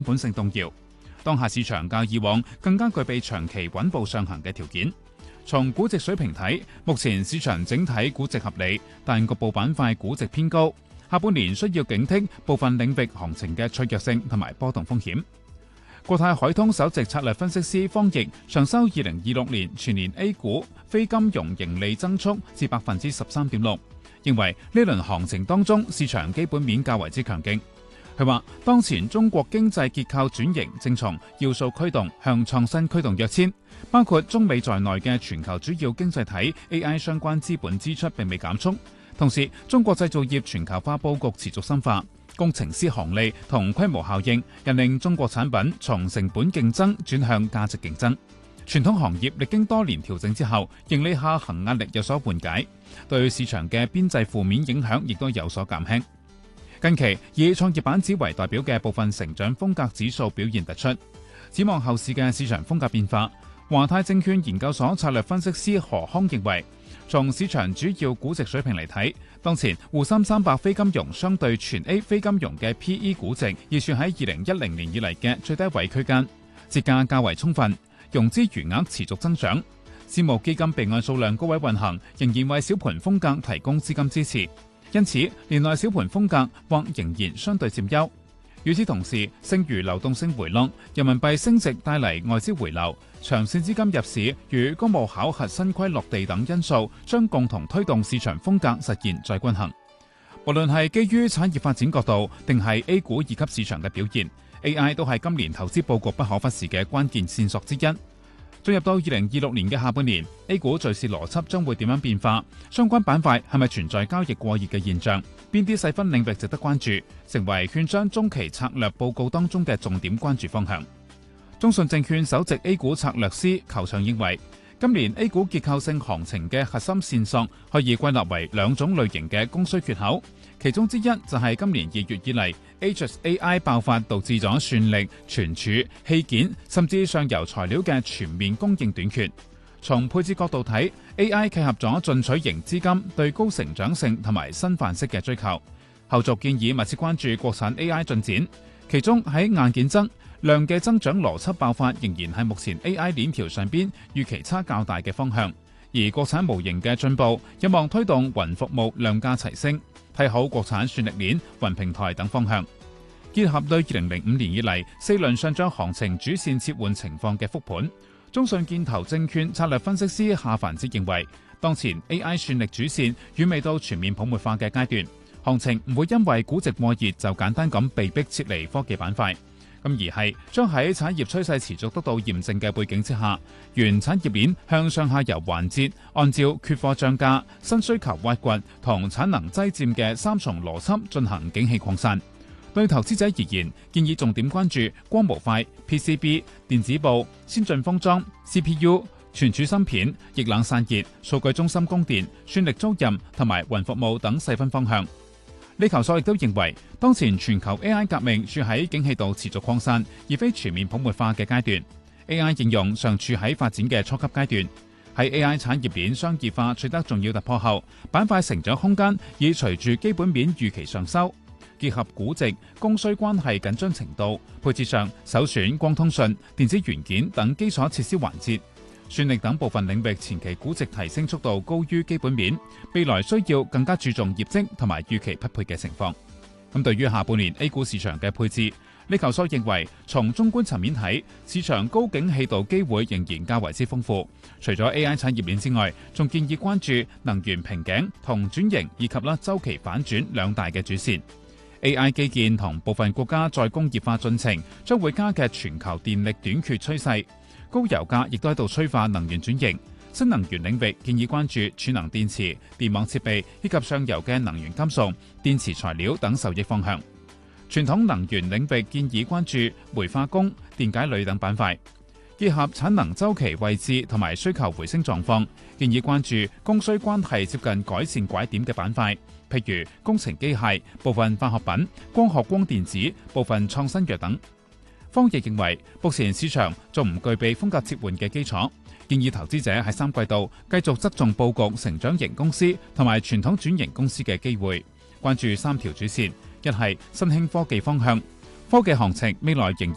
本性動搖。當下市場較以往更加具備長期穩步上行嘅條件。從估值水平睇，目前市場整體估值合理，但局部板塊估值偏高。下半年需要警惕部分領域行情嘅脆弱性同埋波動風險。國泰海通首席策略分析師方毅上修2026年全年 A 股非金融盈利增速至 13.6%， 認為呢輪行情當中市場基本面較為之強勁。佢話：當前中國經濟結構轉型正從要素驅動向創新驅動躍遷，包括中美在內嘅全球主要經濟體 AI 相關資本支出並未減速，同時中國製造業全球化佈局持續深化，工程師紅利同規模效應引領中國產品從成本競爭轉向價值競爭。傳統行業歷經多年調整之後，盈利下行壓力有所緩解，對市場嘅邊際負面影響亦都有所減輕。近期以創業板指為代表嘅部分成長風格指數表現突出。展望後市嘅市場風格變化，華泰證券研究所策略分析師何康認為，從市場主要估值水平嚟睇，當前滬深300非金融相對全 A 非金融嘅 PE 估值已處喺2010年以嚟嘅最低位區間，折價較為充分，融資餘額持續增長，私募基金備案數量高位運行，仍然為小盤風格提供資金支持。因此，年內小盤風格或仍然相對佔優。與此同時，剩餘流動性回落，人民幣升值帶嚟外資回流，長線資金入市與公務考核新規落地等因素，將共同推動市場風格實現再均衡。無論係基於產業發展角度，定係 A 股二級市場嘅表現， AI 都係今年投資佈局不可忽視嘅關鍵線索之一。進入到2026年嘅下半年， A 股敘事邏輯將會點樣變化？相關板塊係咪存在交易過熱嘅現象？邊啲細分領域值得關注？成為券商中期策略報告當中嘅重點關注方向。中信證券首席 A 股策略師裘翔認為，今年 A 股結構性行情嘅核心線索可以歸納為兩種類型嘅供需缺口，其中之一就係今年2月以嚟 HSAI 爆發導致咗算力、存儲、器件甚至上游材料嘅全面供應短缺。從配置角度睇， AI 契合咗進取型資金對高成長性同埋新範式嘅追求。後續建議密切關注國產 AI 進展，其中喺硬件量嘅增長邏輯爆發仍然係目前 AI 鏈條上邊預期差較大嘅方向，而國產模型嘅進步有望推動雲服務量價齊升，睇好國產算力鏈、雲平台等方向。結合對2005年以嚟4輪上漲行情主線切換情況嘅復盤，中信建投證券策略分析師夏凡哲認為，當前 AI 算力主線遠未到全面泡沫化嘅階段，行情唔會因為估值過熱就簡單咁被逼撤離科技板塊。而係將喺產業趨勢持續得到驗證嘅背景之下，原產業鏈向上下游環節，按照缺貨漲價、新需求挖掘同產能擠佔嘅三重邏輯進行景氣擴散。對投資者而言，建議重點關注光模塊、PCB、電子布、先進封裝、CPU、存儲芯片、液冷散熱、數據中心供電、算力租賃同埋雲服務等細分方向。李球索亦都認為，當前全球 AI 革命處喺景氣度持續擴散，而非全面泡沫化嘅階段。AI 應用尚處喺發展嘅初級階段。喺 AI 產業鏈商業化取得重要突破後，板塊成長空間已隨住基本面預期上修，結合估值、供需關係緊張程度，配置上首選光通訊、電子元件等基礎設施環節。算力等部分領域前期估值提升速度高於基本面，未來需要更加注重業績同埋預期匹配嘅情況。咁對於下半年 A 股市場嘅配置，李球索認為從中觀層面睇，市場高景氣度機會仍然較為之豐富。除咗 AI 產業鏈之外，仲建議關注能源瓶頸同轉型以及周期反轉兩大嘅主線。AI 基建同部分國家再工業化進程將會加劇全球電力短缺趨勢。高油價亦都喺度催化能源轉型，新能源領域建議關注儲能電池、電網設備以及上游嘅能源金屬、電池材料等受益方向。傳統能源領域建議關注煤化工、電解鋁等板塊。結合產能週期位置同埋需求回升狀況，建議關注供需關係接近改善拐點嘅板塊，譬如工程機械、部分化學品、光學光電子、部分創新藥等。方毅認為，目前市場仲唔具備風格切換嘅基礎，建議投資者喺3季度繼續側重佈局成長型公司同埋傳統轉型公司嘅機會，關注3條主線，一係新興科技方向，科技行情未來仍